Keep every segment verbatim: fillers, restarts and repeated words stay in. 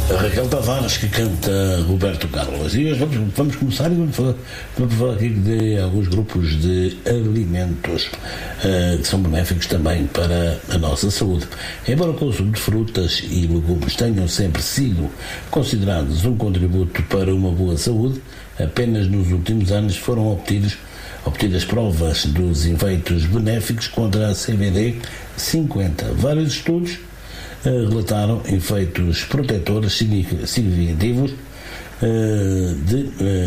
A Raquel Tavares, que canta Roberto Carlos. E vamos, vamos começar e vamos falar, vamos falar aqui de alguns grupos de alimentos uh, que são benéficos também para a nossa saúde. Embora o consumo de frutas e legumes tenham sempre sido considerados um contributo para uma boa saúde, apenas nos últimos anos foram obtidos, obtidas provas dos efeitos benéficos contra a C B D cinquenta. Vários estudos relataram efeitos protetores significativos de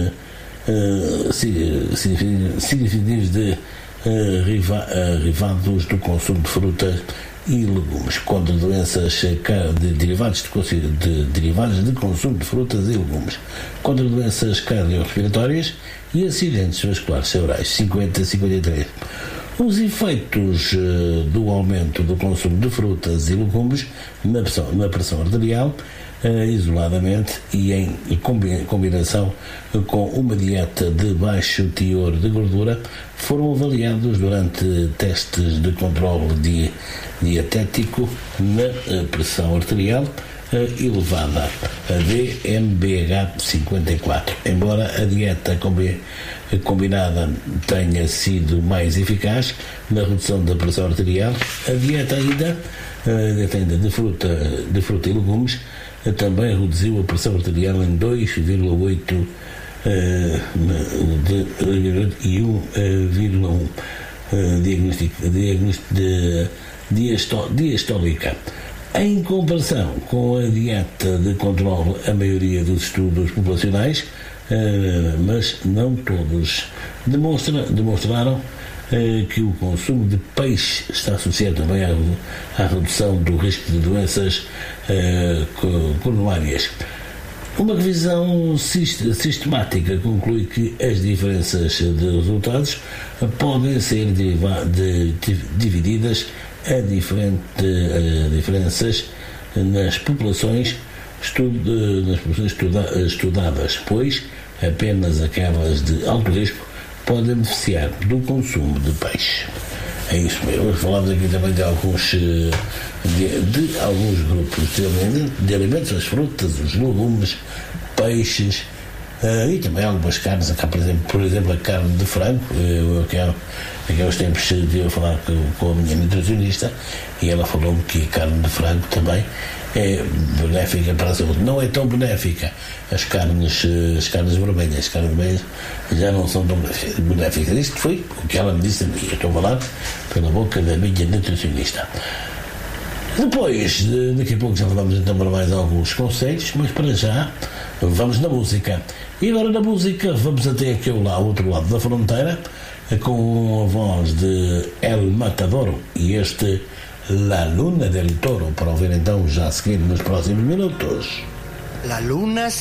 significativos de derivados do consumo de frutas e legumes contra doenças de derivados de, de derivados de consumo de frutas e legumes contra doenças cardiorrespiratórias e acidentes vasculares cerebrais. Cinquenta a cinquenta e três. Os efeitos uh, do aumento do consumo de frutas e legumes na pressão, na pressão arterial, uh, isoladamente e em combinação com uma dieta de baixo teor de gordura, foram avaliados durante testes de controle di, dietético na uh, pressão arterial uh, elevada, a D M B H cinquenta e quatro. Embora a dieta combi, combinada tenha sido mais eficaz na redução da pressão arterial, a dieta ainda, a dieta ainda de, fruta, de fruta e legumes também reduziu a pressão arterial em dois vírgula oito uh, e um vírgula um uh, diagnóstico, diagnóstico de diasto, diastólica. Em comparação com a dieta de controle, a maioria dos estudos populacionais, Uh, mas não todos, demonstra, demonstraram uh, que o consumo de peixe está associado também à, à redução do risco de doenças uh, coronárias. Uma revisão sistemática conclui que as diferenças de resultados podem ser deriva- de, de, divididas a diferentes uh, diferenças nas populações Estudo, nas populações estuda, estudadas, pois apenas aquelas de alto risco podem beneficiar do consumo de peixe. É isso mesmo. Falamos aqui também de alguns, de, de alguns grupos de alimentos, de alimentos, as frutas, os legumes, peixes uh, e também algumas carnes. Acá, por exemplo, por exemplo, a carne de frango. Eu quero, aqui há uns tempos de falar com, com a minha nutricionista e ela falou-me que a carne de frango também é benéfica para a saúde. Não é tão benéfica as carnes, as carnes vermelhas. As carnes vermelhas já não são tão benéficas. Isto foi o que ela me disse a mim. Eu estou a falar pela boca da minha nutricionista. Depois, daqui a pouco já vamos então para mais alguns conselhos, mas para já vamos na música. E agora na música vamos até aqui ao lado, outro lado da fronteira, com a voz de El Matador e este La Luna del Toro, para ouvir então já a seguir nos próximos minutos. La luna se